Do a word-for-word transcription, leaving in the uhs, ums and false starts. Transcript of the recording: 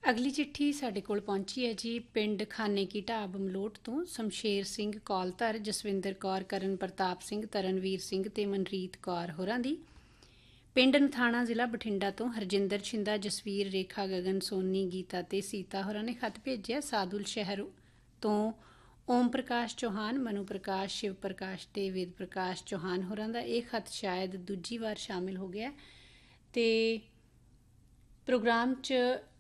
ਅਗਲੀ ਚਿੱਠੀ ਸਾਡੇ ਕੋਲ ਪਹੁੰਚੀ ਹੈ ਜੀ ਪਿੰਡ ਖਾਨੇ ਕੀ ਢਾਬ ਮਲੋਟ ਤੋਂ ਸ਼ਮਸ਼ੇਰ ਸਿੰਘ ਕੌਲਧਰ, ਜਸਵਿੰਦਰ ਕੌਰ, ਕਰਨ ਪ੍ਰਤਾਪ ਸਿੰਘ, ਤਰਨਵੀਰ ਸਿੰਘ ਤੇ ਮਨਰੀਤ ਕੌਰ ਹੋਰਾਂ ਦੀ। ਪਿੰਡ ਨਥਾਣਾ, ਜ਼ਿਲ੍ਹਾ ਬਠਿੰਡਾ ਤੋਂ ਹਰਜਿੰਦਰ ਛਿੰਦਾ, ਜਸਵੀਰ, ਰੇਖਾ, ਗਗਨ, ਸੋਨੀ, ਗੀਤਾ ਤੇ ਸੀਤਾ ਹੋਰਾਂ ਨੇ ਖਤ ਭੇਜਿਆ। ਸਾਦੁਲ ਸ਼ਹਿਰ ਤੋਂ ਓਮ ਪ੍ਰਕਾਸ਼ ਚੌਹਾਨ, ਮਨੂ ਪ੍ਰਕਾਸ਼, ਸ਼ਿਵ ਪ੍ਰਕਾਸ਼ ਤੇ ਵੇਦ ਪ੍ਰਕਾਸ਼ ਚੌਹਾਨ ਹੋਰਾਂ ਦਾ ਇਹ ਖਤ ਸ਼ਾਇਦ ਦੂਜੀ ਵਾਰ ਸ਼ਾਮਿਲ ਹੋ ਗਿਆ ਤੇ ਪ੍ਰੋਗਰਾਮ 'ਚ